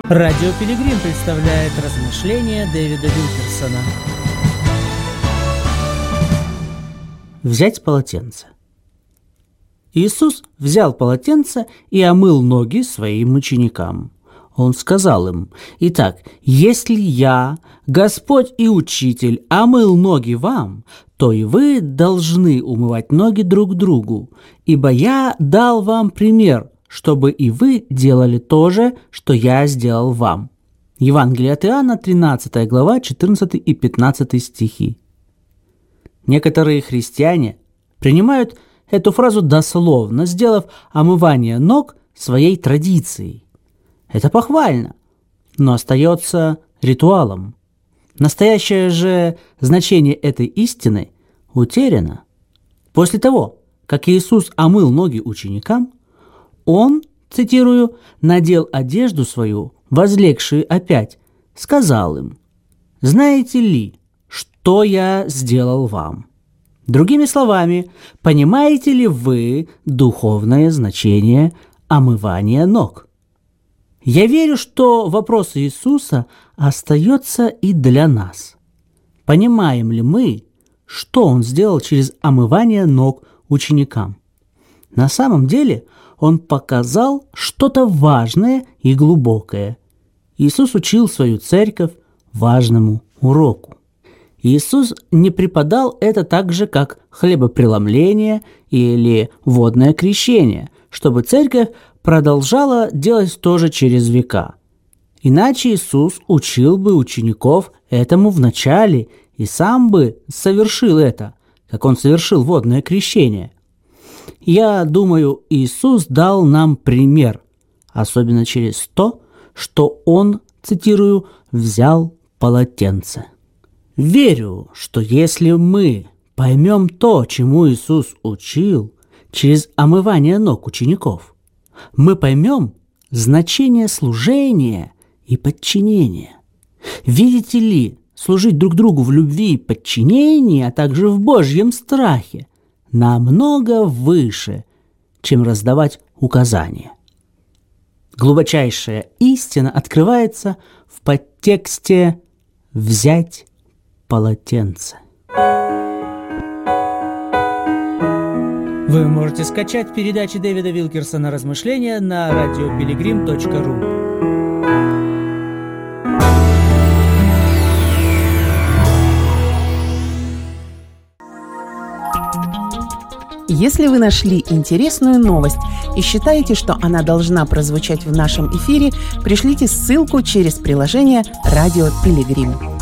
Радио Пилигрим представляет размышления Дэвида Вилкерсона. Взять полотенце. Иисус взял полотенце и омыл ноги своим ученикам. Он сказал им: «Итак, если я, Господь и Учитель, омыл ноги вам, то и вы должны умывать ноги друг другу, ибо я дал вам пример, чтобы и вы делали то же, что я сделал вам». Евангелие от Иоанна, 13 глава, 14 и 15 стихи. Некоторые христиане принимают эту фразу дословно, сделав омывание ног своей традицией. Это похвально, но остается ритуалом. Настоящее же значение этой истины утеряно. После того, как Иисус омыл ноги ученикам, Он, цитирую, «надел одежду свою, возлегшие опять, сказал им: знаете ли, что я сделал вам?» Другими словами, понимаете ли вы духовное значение омывания ног? Я верю, что вопрос Иисуса остается и для нас. Понимаем ли мы, что Он сделал через омывание ног ученикам? На самом деле Он показал что-то важное и глубокое. Иисус учил свою церковь важному уроку. Иисус не преподал это так же, как хлебопреломление или водное крещение, чтобы церковь продолжала делать то же через века. Иначе Иисус учил бы учеников этому в начале и сам бы совершил это, как Он совершил водное крещение. Я думаю, Иисус дал нам пример, особенно через то, что Он, цитирую, «взял полотенце». Верю, что если мы поймем то, чему Иисус учил через омывание ног учеников, мы поймем значение служения и подчинения. Видите ли, служить друг другу в любви и подчинении, а также в Божьем страхе, намного выше, чем раздавать указания. Глубочайшая истина открывается в подтексте «взять полотенце». Вы можете скачать передачи Дэвида Вилкерсона «Размышления» на radiopiligrim.ru. Если вы нашли интересную новость и считаете, что она должна прозвучать в нашем эфире, пришлите ссылку через приложение «Радио Пилигрим».